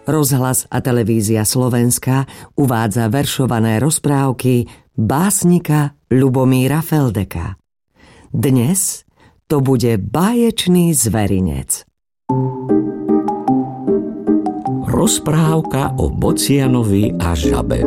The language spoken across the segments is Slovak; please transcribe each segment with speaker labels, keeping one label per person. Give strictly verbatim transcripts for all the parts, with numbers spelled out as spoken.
Speaker 1: Rozhlas a televízia Slovenska uvádza veršované rozprávky básnika Ľubomíra Feldeka. Dnes to bude Báječný zverinec.
Speaker 2: Rozprávka o Bocianovi a žabe.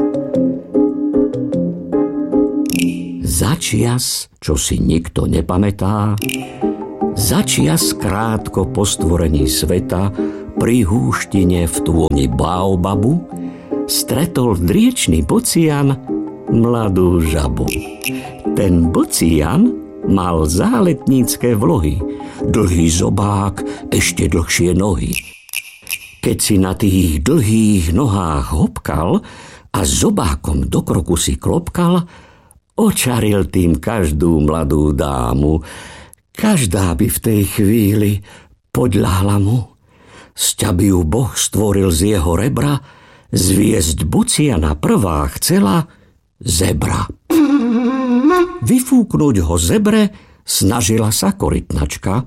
Speaker 2: Začias, čo si nikto nepamätá, začias krátko po stvorení sveta pri húštine v tôni baobabu stretol driečný Bocian mladú žabu. Ten Bocian mal záletnícke vlohy, dlhý zobák, ešte dlhšie nohy. Keď si na tých dlhých nohách hopkal a zobákom do kroku si klopkal, očaril tým každú mladú dámu. Každá by v tej chvíli podľahla mu. Sťa by ju Boh stvoril z jeho rebra, zviesť Bociana prvá chcela zebra. Vyfúknuť ho zebre snažila sa korytnačka.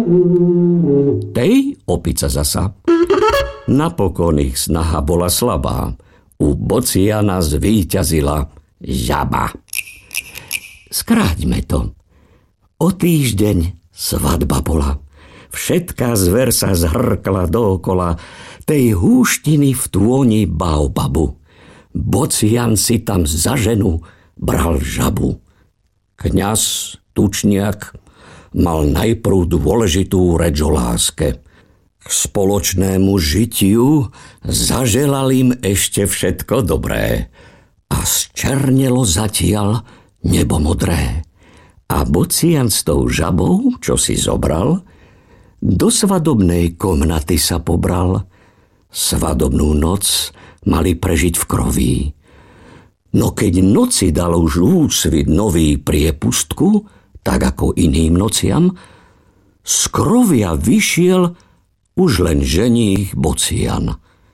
Speaker 2: Tej opica zasa. Napokon ich snaha bola slabá. U Bociana zvíťazila žaba. Skráťme to. O týždeň svadba bola. Všetká zver sa zhrkla dookola tej húštiny v tôni baobabu. Bocian si tam za ženu bral žabu. Kňaz tučniak mal najprv dôležitú reč o láske. K spoločnému žitiu zaželal im ešte všetko dobré a zčernelo zatiaľ nebo modré. A Bocian s tou žabou, čo si zobral, do svadobnej komnaty sa pobral. Svadobnú noc mali prežiť v kroví. No keď noci dal už úsvit nový priepustku, tak ako iným nociam, z krovia vyšiel už len ženích Bocian.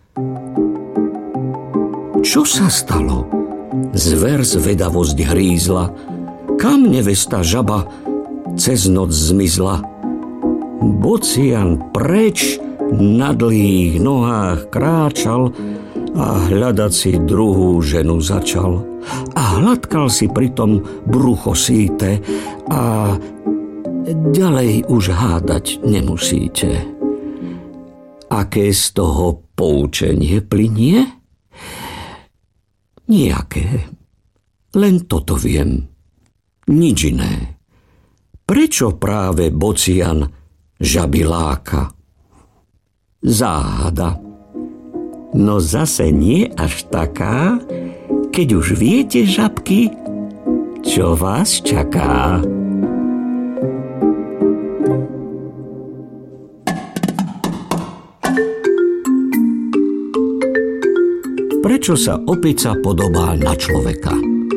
Speaker 2: Čo sa stalo? Zver zvedavosť hrízla. Kam nevesta žaba cez noc zmizla? Bocian preč na dlhých nohách kráčal a hľadať si druhú ženu začal. A hladkal si pritom brucho síte a ďalej už hádať nemusíte. Aké z toho poučenie plynie? Nijaké. Len toto viem. Nič iné. Prečo práve Bocian žaby láka? Záhada. No zase nie až taká, keď už viete, žabky, čo vás čaká. Prečo sa opica podobá na človeka?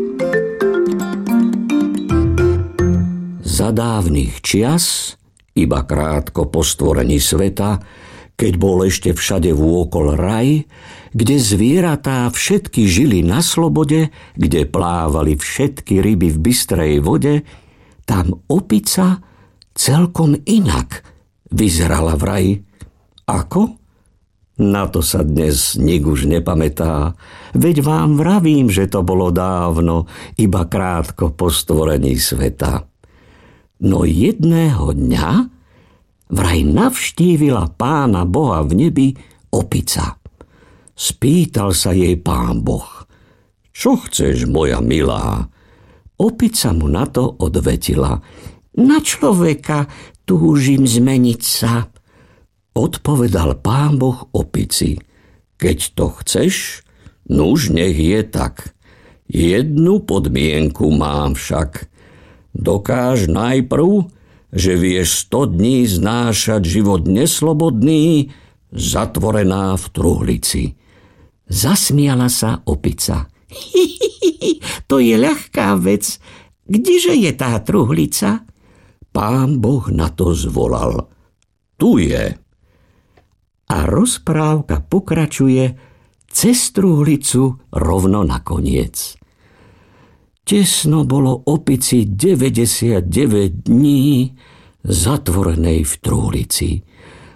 Speaker 2: Za dávnych čias, iba krátko po stvorení sveta, keď bol ešte všade vôkol raj, kde zvieratá všetky žili na slobode, kde plávali všetky ryby v bystrej vode, tam opica celkom inak vyzerala v raji. Ako? Na to sa dnes nik už nepamätá, veď vám vravím, že to bolo dávno, iba krátko po stvorení sveta. No jedného dňa vraj navštívila Pána Boha v nebi opica. Spýtal sa jej Pán Boh: Čo chceš, moja milá? Opica mu na to odvetila: Na človeka túžim zmeniť sa. Odpovedal Pán Boh opici: Keď to chceš, nuž nech je tak. Jednu podmienku mám však. Dokáž najprv, že vieš sto dní znášať život neslobodný, zatvorená v truhlici. Zasmiala sa opica. Hi, hi, hi, to je ľahká vec. Kdeže je tá truhlica? Pán Boh na to zvolal: Tu je. A rozprávka pokračuje cez truhlicu rovno nakoniec. Tesno bolo opici deväťdesiatdeväť dní zatvorenej v truhlici.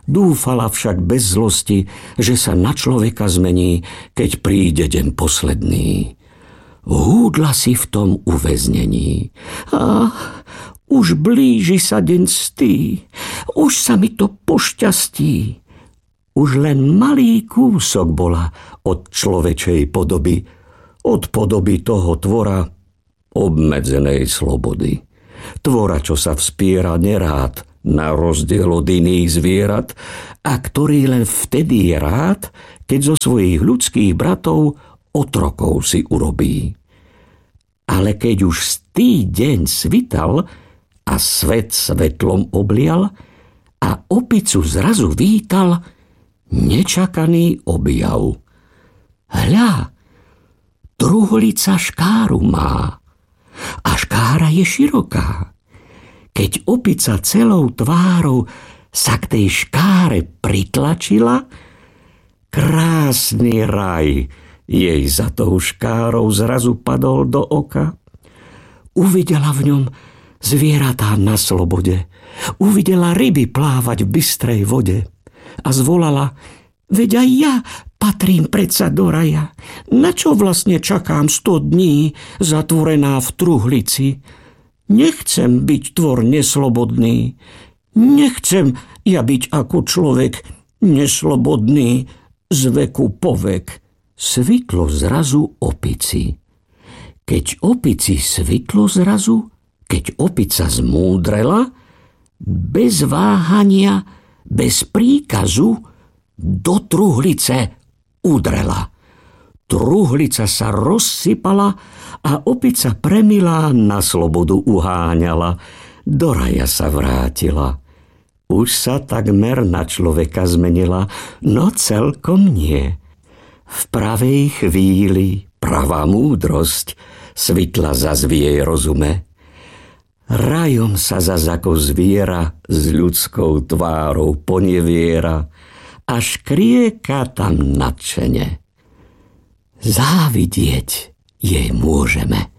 Speaker 2: Dúfala však bez zlosti, že sa na človeka zmení, keď príde deň posledný. Húdla si v tom uväznení. A už blíži sa deň stý, už sa mi to pošťastí. Už len malý kúsok bola od človečej podoby, od podoby toho tvora obmedzenej slobody. Tvora, čo sa vspiera nerád, na rozdiel od iných zvierat, a ktorý len vtedy je rád, keď zo svojich ľudských bratov otrokov si urobí. Ale keď už stý deň svital a svet svetlom oblial a opicu zrazu vítal nečakaný objav. Hľa, truhlica škáru má a škára je široká. Keď opica celou tvárou sa k tej škáre pritlačila, krásny raj jej za tou škárou zrazu padol do oka. Uvidela v ňom zvieratá na slobode, uvidela ryby plávať v bystrej vode a zvolala: veď aj ja patrím predsa do raja. Na čo vlastne čakám sto dní zatvorená v truhlici? Nechcem byť tvor neslobodný. Nechcem ja byť ako človek neslobodný z veku po vek. Svitlo zrazu opici. Keď opici svitlo zrazu, keď opica zmúdrela, bez váhania, bez príkazu do truhlice udrela. Truhlica sa rozsypala a opica premilá na slobodu uháňala. Do raja sa vrátila. Už sa takmer na človeka zmenila, no celkom nie. V pravej chvíli pravá múdrosť svitla zas v jej rozume. Rajom sa zas ako zviera s ľudskou tvárou poneviera a škrieka tam nadšene. Závidieť jej môžeme.